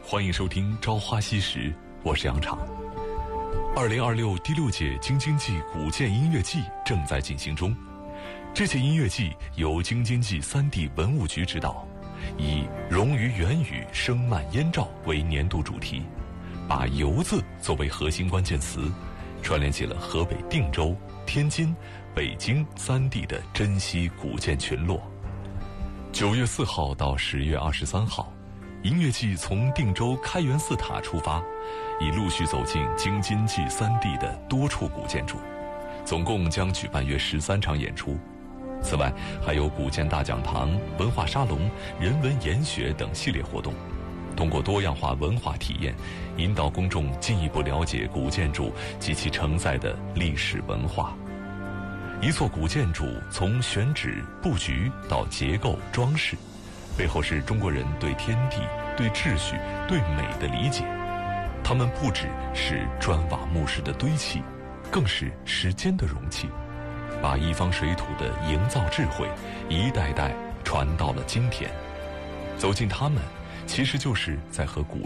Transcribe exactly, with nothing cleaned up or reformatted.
欢迎收听《朝花夕拾》，我是杨昶。二零二六第六届京津冀古建音乐季正在进行中。这届音乐季由京津冀三地文物局指导，以“融于元宇，声漫燕赵”为年度主题，把“游”字作为核心关键词，串联起了河北定州、天津、北京三地的珍稀古建群落。九月四号到十月二十三号，音乐季从定州开元寺塔出发，已陆续走进京津冀三地的多处古建筑，总共将举办约十三场演出。此外，还有古建大讲堂、文化沙龙、人文研学等系列活动，通过多样化文化体验，引导公众进一步了解古建筑及其承载的历史文化。一座古建筑从选址、布局到结构、装饰，背后是中国人对天地、对秩序、对美的理解。它们不只是砖瓦木石的堆砌，更是时间的容器，把一方水土的营造智慧一代代传到了今天。走进它们，其实就是在和古